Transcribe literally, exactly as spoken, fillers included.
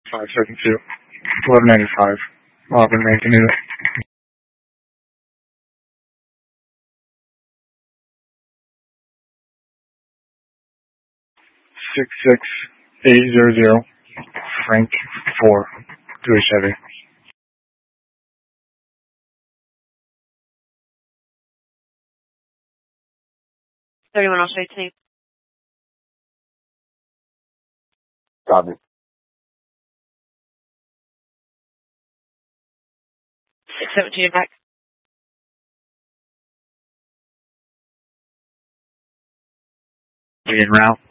five seven two, eleven ninety-five, Auburn, Mankato. six six eight zero zero, Frank four, Louis Chevy. thirty-one, I'll show you today. Copy. six seventeen back. Be en route.